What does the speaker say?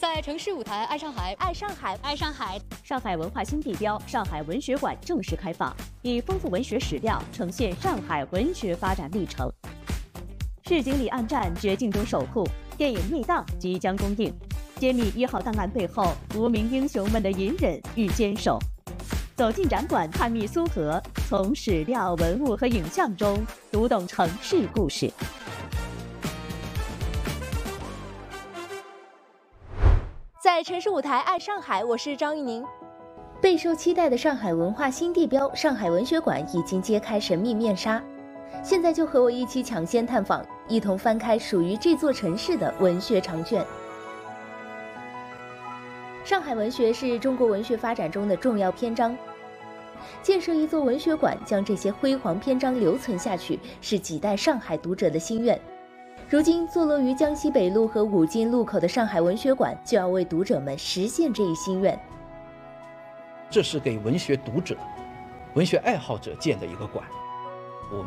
在城市舞台爱上海， 爱上海， 爱上海。 上海文化新地标上海文学馆正式开放，以丰富文学史料呈现上海文学发展历程。市井里暗战，绝境中守护，电影《内档》即将公映，揭秘1号档案背后无名英雄们的隐忍与坚守。走进展馆，探秘苏河，从史料、文物和影像中读懂城市故事。 在城市舞台爱上海，我是张玉宁。 备受期待的上海文化新地标上海文学馆已经揭开神秘面纱，现在就和我一起抢先探访，一同翻开属于这座城市的文学长卷。上海文学是中国文学发展中的重要篇章，建设一座文学馆，将这些辉煌篇章留存下去，是几代上海读者的心愿。如今坐落于江西北路和武金路口的上海文学馆，就要为读者们实现这一心愿。 这是给文学读者、文学爱好者建的一个馆。